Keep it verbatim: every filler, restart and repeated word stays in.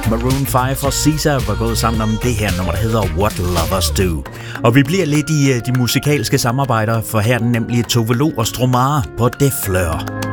Maroon fem og Caesar var gået sammen om det her nummer, der hedder What Lovers Do. Og vi bliver lidt i de musikalske samarbejder, for her er den nemlig Tove Lo og Stromae på Det Fleur.